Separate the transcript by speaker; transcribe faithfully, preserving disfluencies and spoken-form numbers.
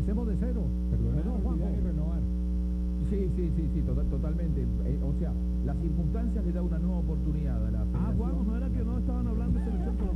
Speaker 1: empecemos de cero.
Speaker 2: Perdonar,
Speaker 1: No, Juanjo.
Speaker 2: olvidar y renovar.
Speaker 3: Sí, sí, sí, sí, total, totalmente. Eh, o sea, las circunstancias le da una nueva oportunidad a la
Speaker 1: Ah,
Speaker 3: federación.
Speaker 1: Juanjo, no era que no estaban hablando de selección Colombia.